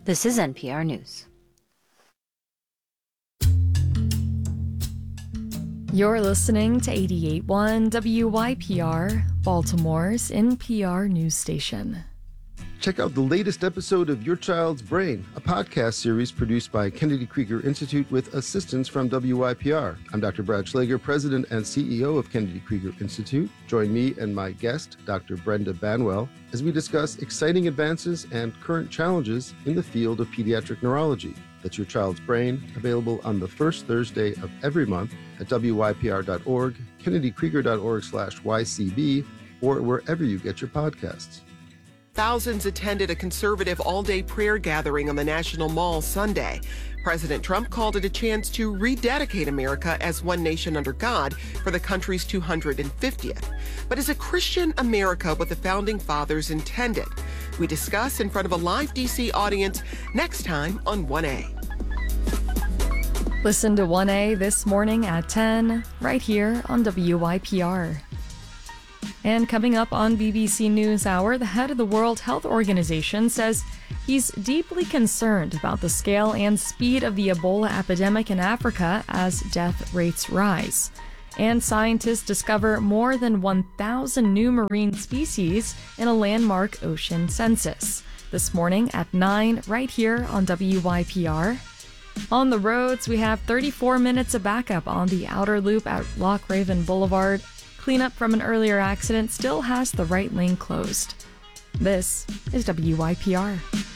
This is NPR News. You're listening to 88.1 WYPR, Baltimore's NPR news station. Check out the latest episode of Your Child's Brain, a podcast series produced by Kennedy Krieger Institute with assistance from WYPR. I'm Dr. Brad Schlager, President and CEO of Kennedy Krieger Institute. Join me and my guest, Dr. Brenda Banwell, as we discuss exciting advances and current challenges in the field of pediatric neurology. That's Your Child's Brain, available on the first Thursday of every month at WYPR.org, KennedyKrieger.org/YCB, or wherever you get your podcasts. Thousands attended a conservative all-day prayer gathering on the National Mall Sunday. President Trump called it a chance to rededicate America as one nation under God for the country's 250th. But is a Christian America what the Founding Fathers intended? We discuss in front of a live D.C. audience next time on 1A. Listen to 1A this morning at 10, right here on WYPR. And coming up on BBC NewsHour, the head of the World Health Organization says he's deeply concerned about the scale and speed of the Ebola epidemic in Africa as death rates rise. And scientists discover more than 1,000 new marine species in a landmark ocean census. This morning at 9, right here on WYPR. On the roads, we have 34 minutes of backup on the outer loop at Loch Raven Boulevard. Cleanup from an earlier accident still has the right lane closed. This is WYPR.